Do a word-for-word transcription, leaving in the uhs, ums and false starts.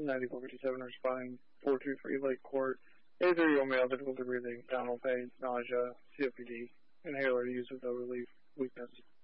ninety-four fifty-seven responding four two three Lake Court. A three-year-old male, difficulty breathing, abdominal pain, nausea, C O P D, inhaler used with no relief, weakness.